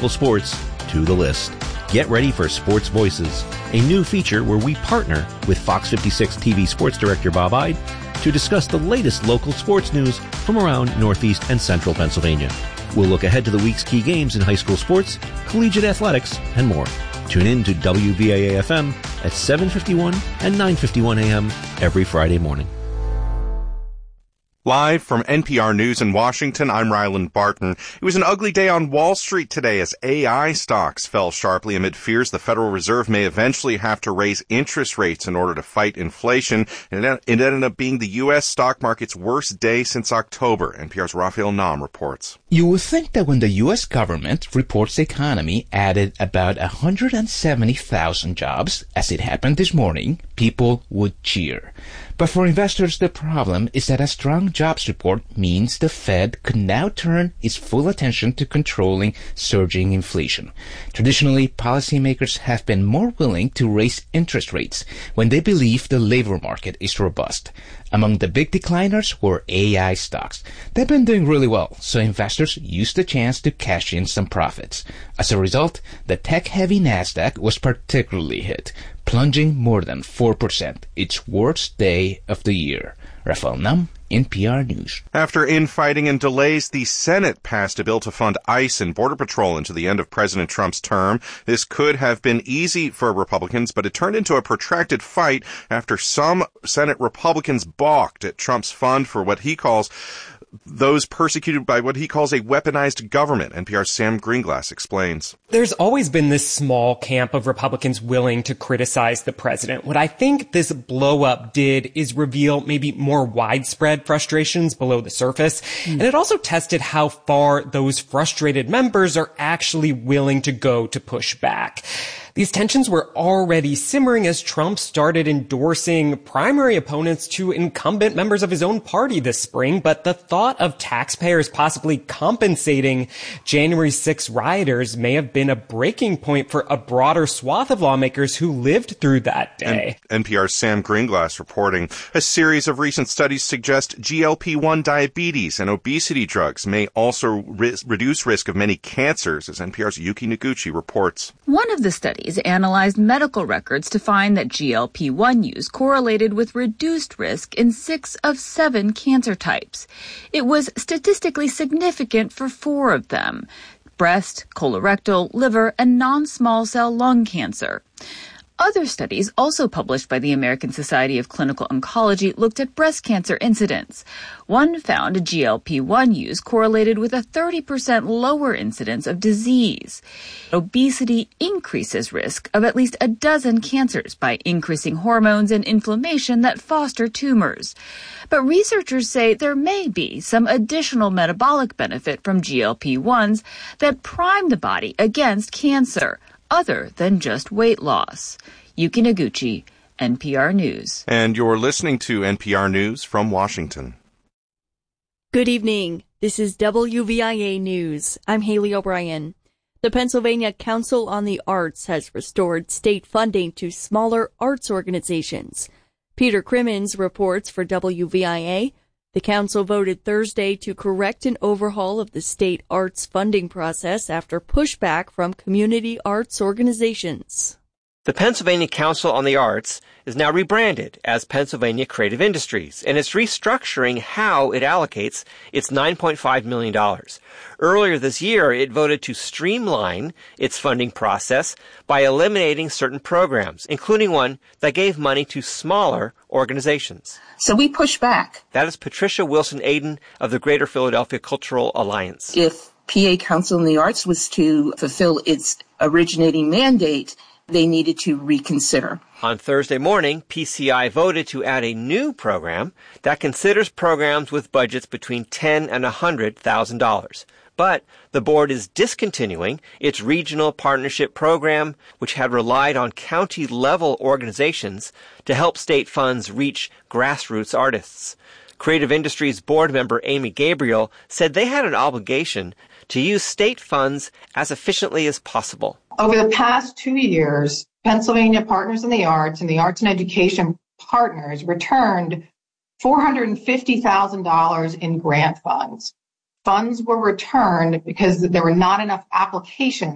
local sports to the list. Get ready for Sports Voices, a new feature where we partner with Fox 56 TV sports director Bob Ide to discuss the latest local sports news from around Northeast and Central Pennsylvania. We'll look ahead to the week's key games in high school sports, collegiate athletics, and more. Tune in to WVIA-FM at 7:51 and 9:51 a.m. every Friday morning. Live from NPR News in Washington, I'm Ryland Barton. It was an ugly day on Wall Street today as AI stocks fell sharply amid fears the Federal Reserve may eventually have to raise interest rates in order to fight inflation. And it ended up being the U.S. stock market's worst day since October. NPR's Raphael Nahm reports. You would think that when the U.S. government reports the economy added about 170,000 jobs, as it happened this morning, people would cheer. But for investors, the problem is that a strong jobs report means the Fed could now turn its full attention to controlling surging inflation. Traditionally, policymakers have been more willing to raise interest rates when they believe the labor market is robust. Among the big decliners were AI stocks. They've been doing really well, so investors used the chance to cash in some profits. As a result, the tech-heavy Nasdaq was particularly hit, plunging more than 4%, its worst day of the year. Raphael Nahm, NPR News. After infighting and delays, the Senate passed a bill to fund ICE and Border Patrol into the end of President Trump's term. This could have been easy for Republicans, but it turned into a protracted fight after some Senate Republicans balked at Trump's fund for what he calls those persecuted by what he calls a weaponized government. NPR's Sam Greenglass explains. There's always been this small camp of Republicans willing to criticize the president. What I think this blow-up did is reveal maybe more widespread frustrations below the surface. And it also tested how far those frustrated members are actually willing to go to push back. These tensions were already simmering as Trump started endorsing primary opponents to incumbent members of his own party this spring, but the thought of taxpayers possibly compensating January 6 rioters may have been a breaking point for a broader swath of lawmakers who lived through that day. And NPR's Sam Greenglass reporting. A series of recent studies suggest GLP-1 diabetes and obesity drugs may also reduce risk of many cancers, as NPR's Yuki Noguchi reports. One of the studies analyzed medical records to find that GLP-1 use correlated with reduced risk in 6 of 7 cancer types. It was statistically significant for 4 of them: breast, colorectal, liver, and non-small cell lung cancer. Other studies, also published by the American Society of Clinical Oncology, looked at breast cancer incidence. One found GLP-1 use correlated with a 30% lower incidence of disease. Obesity increases risk of at least a dozen cancers by increasing hormones and inflammation that foster tumors. But researchers say there may be some additional metabolic benefit from GLP-1s that prime the body against cancer, other than just weight loss. Yuki Noguchi, NPR News. And you're listening to NPR News from Washington. Good evening. This is WVIA News. I'm Haley O'Brien. The Pennsylvania Council on the Arts has restored state funding to smaller arts organizations. Peter Crimmins reports for WVIA. The council voted Thursday to correct an overhaul of the state arts funding process after pushback from community arts organizations. The Pennsylvania Council on the Arts is now rebranded as Pennsylvania Creative Industries, and it's restructuring how it allocates its $9.5 million. Earlier this year, it voted to streamline its funding process by eliminating certain programs, including one that gave money to smaller organizations. So we push back. That is Patricia Wilson-Aden of the Greater Philadelphia Cultural Alliance. If PA Council on the Arts was to fulfill its originating mandate, they needed to reconsider. On Thursday morning, PCI voted to add a new program that considers programs with budgets between $10,000 and $100,000. But the board is discontinuing its regional partnership program, which had relied on county-level organizations to help state funds reach grassroots artists. Creative Industries board member Amy Gabriel said they had an obligation to use state funds as efficiently as possible. Over the past 2 years, Pennsylvania Partners in the Arts and the Arts and Education Partners returned $450,000 in grant funds. Funds were returned because there were not enough applications